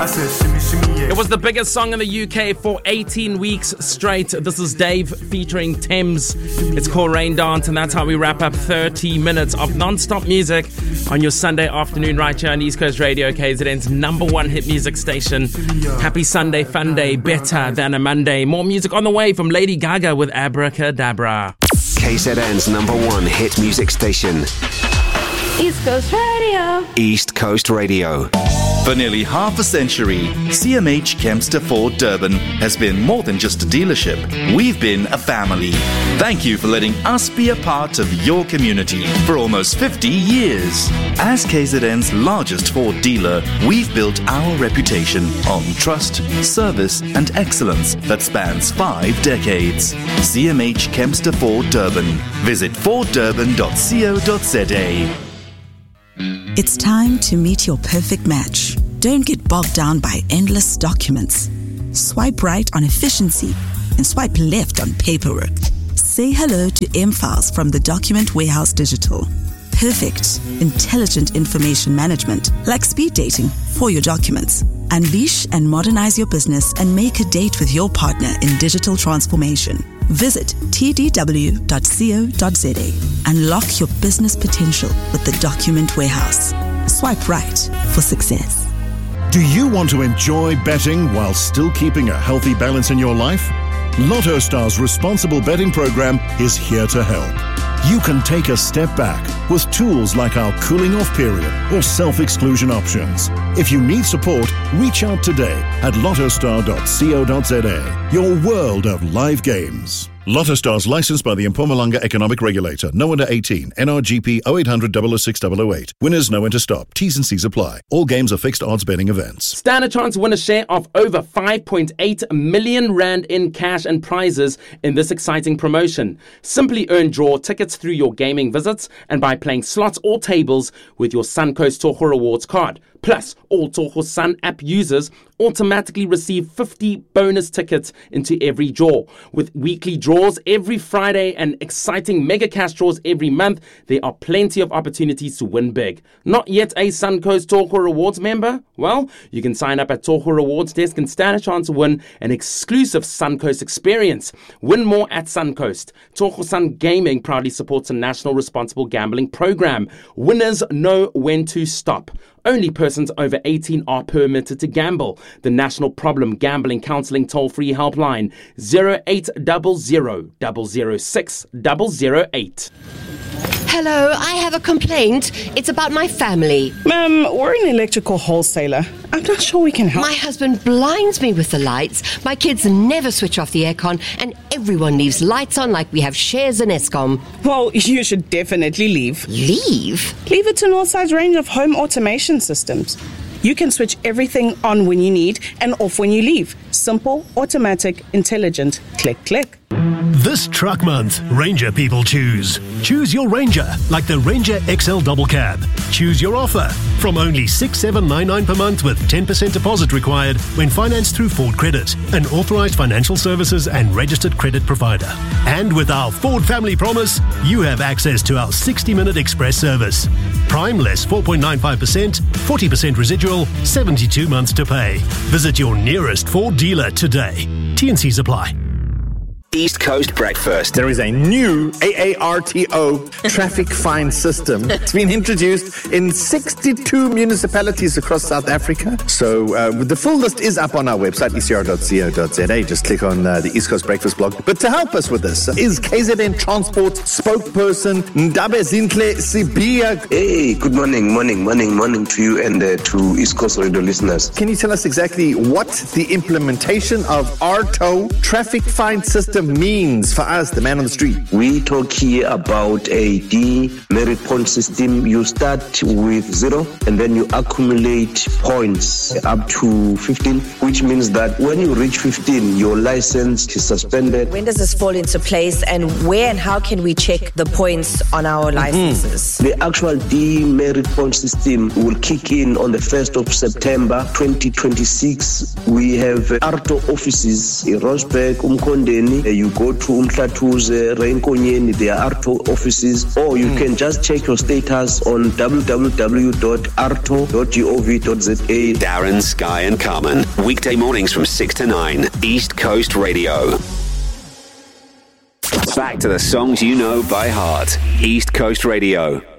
I said, shimmy, shimmy, yeah. It was the biggest song in the UK for 18 weeks straight. This is Dave featuring Thames. It's called Rain Dance, and that's how we wrap up 30 minutes of non-stop music on your Sunday afternoon right here on East Coast Radio, KZN's #1 hit music station. Happy Sunday, fun day, better than a Monday. More music on the way from Lady Gaga with Abracadabra. KZN's #1 hit music station. East Coast Radio. East Coast Radio. For nearly half a century, CMH Kempster Ford Durban has been more than just a dealership. We've been a family. Thank you for letting us be a part of your community for almost 50 years. As KZN's largest Ford dealer, we've built our reputation on trust, service and excellence that spans 5 decades. CMH Kempster Ford Durban. Visit forddurban.co.za. It's time to meet your perfect match. Don't get bogged down by endless documents. Swipe right on efficiency and swipe left on paperwork. Say hello to M-Files from the Document Warehouse Digital. Perfect, intelligent information management, like speed dating for your documents. Unleash and modernize your business and make a date with your partner in digital transformation. Visit tdw.co.za. Unlock your business potential with the Document Warehouse. Swipe right for success. Do you want to enjoy betting while still keeping a healthy balance in your life? Lotto Star's responsible betting program is here to help. You can take a step back with tools like our cooling off period or self-exclusion options. If you need support, reach out today at lottostar.co.za, your world of live games. Lotto Stars licensed by the Mpumalanga Economic Regulator. No under 18. NRGP 0800 006 008. Winners know when to stop. T's and C's apply. All games are fixed odds betting events. Stand a chance to win a share of over 5.8 million rand in cash and prizes in this exciting promotion. Simply draw tickets through your gaming visits and by playing slots or tables with your Suncoast Toho Rewards card. Plus, all Toho Sun app users automatically receive 50 bonus tickets into every draw. With weekly draws every Friday and exciting mega cash draws every month, there are plenty of opportunities to win big. Not yet a Suncoast Toho Rewards member? Well, you can sign up at Toho Rewards Desk and stand a chance to win an exclusive Suncoast experience. Win more at Suncoast. Toho Sun Gaming proudly supports a national responsible gambling program. Winners know when to stop. Only persons over 18 are permitted to gamble. The National Problem Gambling Counselling toll-free helpline 0800 006 008. Hello, I have a complaint. It's about my family. Ma'am, we're an electrical wholesaler. I'm not sure we can help. My husband blinds me with the lights. My kids never switch off the aircon, and everyone leaves lights on like we have shares in Eskom. Well, you should definitely leave. Leave? Leave it to Northside's range of home automation systems. You can switch everything on when you need and off when you leave. Simple, automatic, intelligent. Click, click. This truck month, Ranger people choose. Choose your Ranger, like the Ranger XL Double Cab. Choose your offer. From only $6,799 per month with 10% deposit required when financed through Ford Credit, an authorized financial services and registered credit provider. And with our Ford Family Promise, you have access to our 60-minute express service. Prime less 4.95%, 40% residual, 72 months to pay. Visit your nearest Ford dealer today. T&Cs apply. East Coast Breakfast. There is a new AARTO traffic fine system. It's been introduced in 62 municipalities across South Africa. So the full list is up on our website, ecr.co.za. Just click on the East Coast Breakfast blog. But to help us with this is KZN Transport spokesperson Ndabe Zinhle Sibia. Hey, good morning to you and to East Coast Radio listeners. Can you tell us exactly what the implementation of ARTO traffic fine system means for us, the man on the street? We talk here about a demerit point system. You start with 0 and then you accumulate points up to 15, which means that when you reach 15, your license is suspended. When does this fall into place, and where and how can we check the points on our licenses? The actual demerit point system will kick in on the 1st of September 2026. We have ARTO offices in Rosberg, Umkondeni, You go to Umhlatuze, Reinkonyeni, there are ARTO offices, or you can just check your status on www.arto.gov.za. Darren, Sky and Carmen. Weekday mornings from 6 to 9. East Coast Radio. Back to the songs you know by heart. East Coast Radio.